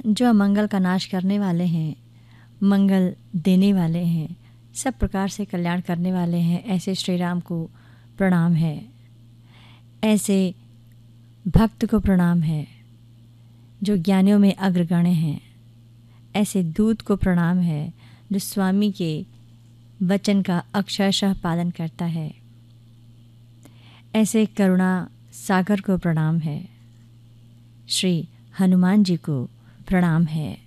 जो अमंगल का नाश करने वाले हैं, मंगल देने वाले हैं, सब प्रकार से कल्याण करने वाले हैं, ऐसे श्री राम को प्रणाम है। ऐसे भक्त को प्रणाम है जो ज्ञानियों में अग्रगण्य हैं। ऐसे दूत को प्रणाम है जो स्वामी के वचन का अक्षरशः पालन करता है। ऐसे करुणा सागर को प्रणाम है। श्री हनुमान जी को प्रणाम है।